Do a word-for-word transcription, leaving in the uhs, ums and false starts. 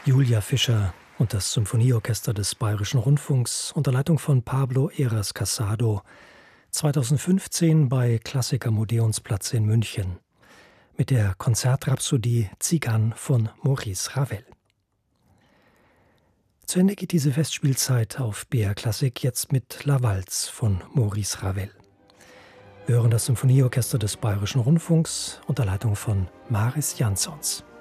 Julia Fischer und das Symphonieorchester des Bayerischen Rundfunks unter Leitung von Pablo Heras Casado, zweitausendfünfzehn bei Klassiker Museumsplatz in München mit der Konzertrhapsodie Tzigane von Maurice Ravel. Zu Ende geht diese Festspielzeit auf B R Klassik jetzt mit La Valse von Maurice Ravel. Wir hören das Symphonieorchester des Bayerischen Rundfunks unter Leitung von Mariss Jansons.